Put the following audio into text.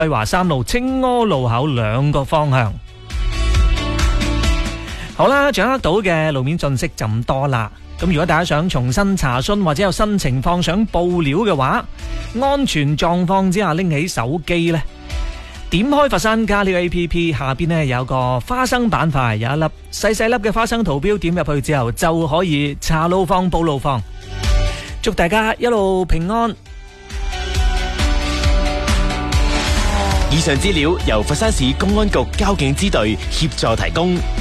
麗華3路、青柯路口兩個方向。好啦，掌握到嘅路面信息就咁多啦。咁如果大家想重新查詢或者有新情況想報料嘅話，安全狀況之下拎起手機呢，點開佛山加呢個 APP， 下邊呢有個花生板塊，有一粒細細粒嘅花生圖標，點入去之後就可以查路況報路況。祝大家一路平安。 以上資料由佛山市公安局交警支隊協助提供。